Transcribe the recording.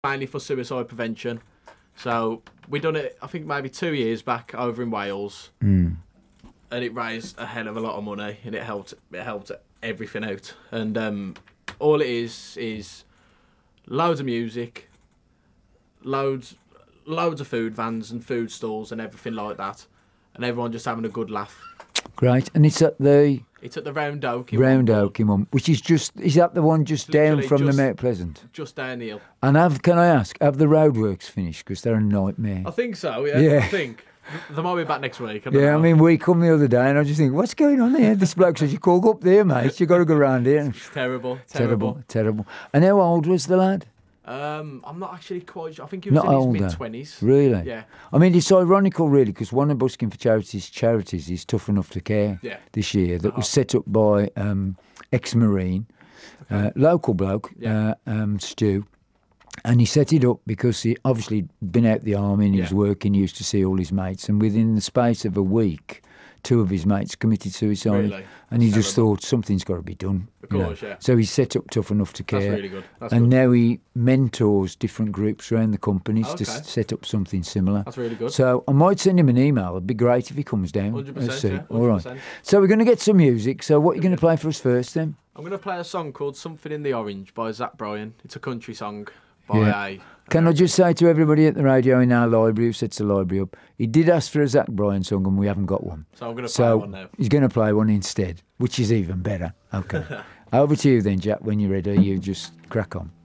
mainly for suicide prevention. So we done it, I think maybe 2 years back over in Wales, and it raised a hell of a lot of money, and it helped everything out. And all it is loads of music, loads of food vans and food stalls and everything like that, and everyone just having a good laugh. Great, and it's at the Round Oak. Round Oak in one, which is that the one just down from the Mount Pleasant? Just down the hill. And can I ask, have the roadworks finished? Because they're a nightmare. I think so, yeah. I think. They might be back next week. I don't know. I mean, we come the other day and I just think, what's going on here? This bloke says, you can't go up there, mate. You got to go round here. Terrible. And how old was the lad? I'm not actually quite sure. I think he was in his mid-20s. Really? Yeah. I mean, it's ironical, really, because one of Busking for Charities is Tough Enough to Care this year, that was set up by ex-Marine, local bloke, Stu. And he set it up because he obviously been out the army and he was working, he used to see all his mates. And within the space of a week, 2 of his mates committed suicide. Really? And he just thought something's got to be done. Of course, yeah. So he set up Tough Enough to Care. That's really good. And now he mentors different groups around the companies to set up something similar. That's really good. So I might send him an email. It'd be great if he comes down. 100%, yeah. 100%. All right. So we're going to get some music. So what are you going to play for us first then? I'm going to play a song called Something in the Orange by Zach Bryan. It's a country song. Can I just say to everybody at the radio in our library who sets the library up, he did ask for a Zach Bryan song and we haven't got one. So I'm going to play one now. He's going to play one instead, which is even better. Okay. Over to you then, Jack. When you're ready, you just crack on.